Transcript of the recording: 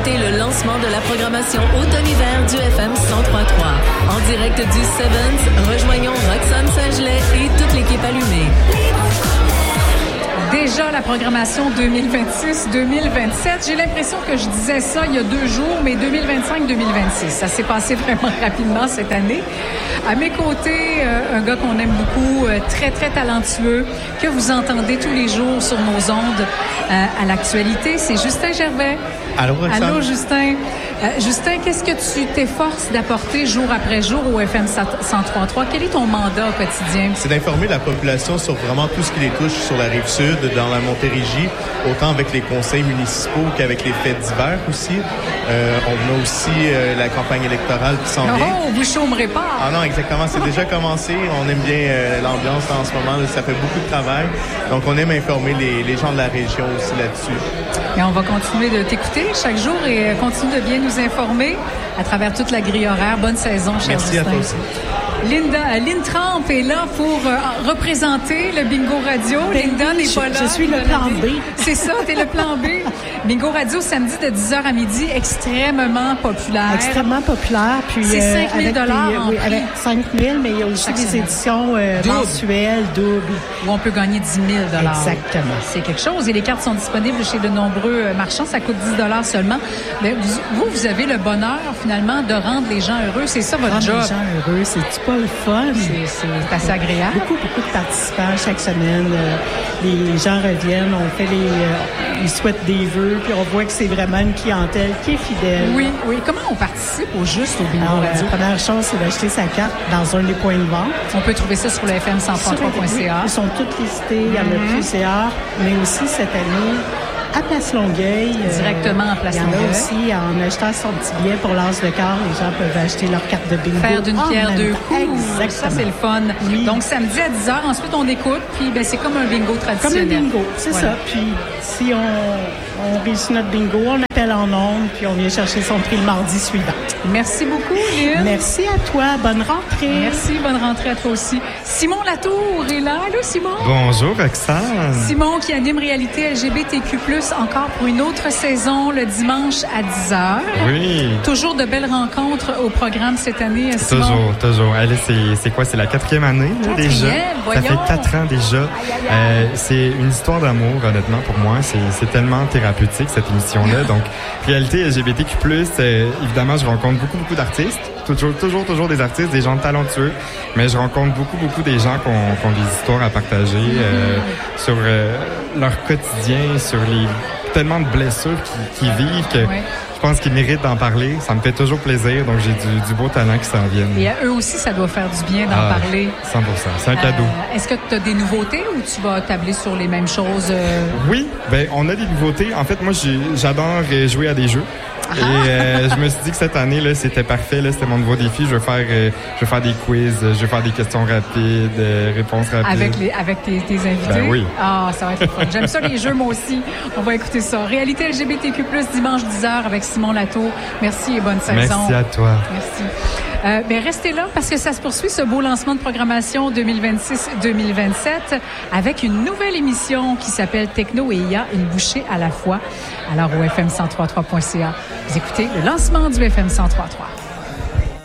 écoutez le lancement de la programmation automne-hiver du FM 103.3. En direct du Seventh, rejoignons Roxane Saint-Gelais et toute l'équipe allumée. Déjà la programmation 2026-2027. J'ai l'impression que je disais ça il y a 2 jours, mais 2025-2026. Ça s'est passé vraiment rapidement cette année. À mes côtés, un gars qu'on aime beaucoup, très, très talentueux, que vous entendez tous les jours sur nos ondes à l'actualité. C'est Justin Gervais. Allô, Roxane. Allô, Justin. Justin, qu'est-ce que tu t'efforces d'apporter jour après jour au FM 103.3? Quel est ton mandat au quotidien? C'est d'informer la population sur vraiment tout ce qui les touche sur la Rive-Sud, dans la Montérégie, autant avec les conseils municipaux qu'avec les fêtes d'hiver aussi. On a aussi la campagne électorale qui s'en vient. Non, vous chômerez pas. Ah non, exactement. C'est déjà commencé. On aime bien l'ambiance en ce moment. Là, ça fait beaucoup de travail. Donc, on aime informer les gens de la région aussi là-dessus. Et on va continuer de t'écouter chaque jour et continue de bien nous informer à travers toute la grille horaire. Bonne saison, cher Justin. Merci à toi aussi. Lynn Trump est là pour représenter le Bingo Radio. Linda n'est pas là. Je suis le plan B. C'est ça, t'es le plan B. Bingo Radio, samedi de 10h à midi, extrêmement populaire. Extrêmement populaire. Puis, c'est 5 000 oui, avec 5 000, mais il y a aussi chaque des semaine. Éditions mensuelles, doubles. Où on peut gagner 10 000 Exactement. C'est quelque chose. Et les cartes sont disponibles chez de nombreux marchands. Ça coûte 10 seulement. Mais vous avez le bonheur, finalement, de rendre les gens heureux. C'est ça, votre job. Rendre les gens heureux, c'est pas le fun. C'est assez agréable. Beaucoup de participants chaque semaine. Les gens reviennent, on fait ils souhaitent des vœux, puis on voit que c'est vraiment une clientèle qui est fidèle. Oui. Comment on participe au juste au Bingo Radio? La première chose, c'est d'acheter sa carte dans un des points de vente. On peut trouver ça sur le fm133.ca. Ils sont tous listés. Il y en a plusieurs, mais aussi cette année, à Place Longueuil. Directement à Place Longueuil. Il y en a aussi, en achetant son petit billet pour l'As de quart, les gens peuvent acheter leur carte de bingo. Faire d'une pierre deux coups. Exactement. Ça, c'est le fun. Oui. Donc, samedi à 10h, ensuite, on écoute, puis c'est comme un bingo traditionnel. Comme un bingo, c'est ça. Puis, si on réussit notre bingo, on appelle en ondes, puis on vient chercher son prix le mardi suivant. Merci beaucoup, Lynn. Merci à toi. Bonne rentrée. Merci. Bonne rentrée à toi aussi. Simon Latour est là. Allô, Simon? Bonjour, Roxane. Simon qui anime Réalité LGBTQ+, encore pour une autre saison le dimanche à 10h. Oui. Toujours de belles rencontres au programme cette année, Simon. Toujours. Elle, c'est quoi? C'est la 4e année, là, déjà. Voyons. Ça fait 4 ans déjà. C'est une histoire d'amour, honnêtement, pour moi. C'est tellement thérapeutique, cette émission-là. Donc, Réalité LGBTQ+, évidemment, je rencontre beaucoup d'artistes. Toujours des artistes, des gens talentueux. Mais je rencontre beaucoup des gens qui ont des histoires à partager sur leur quotidien, sur tellement de blessures qu'ils vivent que je pense qu'ils méritent d'en parler. Ça me fait toujours plaisir. Donc, j'ai du beau talent qui s'en vient. Et à eux aussi, ça doit faire du bien d'en parler. 100%. C'est un cadeau. Est-ce que tu as des nouveautés ou tu vas tabler sur les mêmes choses? Oui, on a des nouveautés. En fait, moi, j'adore jouer à des jeux. Et je me suis dit que cette année, là, c'était parfait. Là, c'était mon nouveau défi. Je vais faire des quiz, je vais faire des questions rapides, réponses rapides. Avec tes invités? Ben oui. Ah, ça va être fun. J'aime ça, les jeux, moi aussi. On va écouter ça. Réalité LGBTQ+, dimanche 10h avec Simon Latour. Merci et bonne saison. Merci à toi. Merci. Restez là parce que ça se poursuit, ce beau lancement de programmation 2026-2027 avec une nouvelle émission qui s'appelle Techno et IA, une bouchée à la fois. Alors au FM103.3.ca, vous écoutez le lancement du FM 103.3.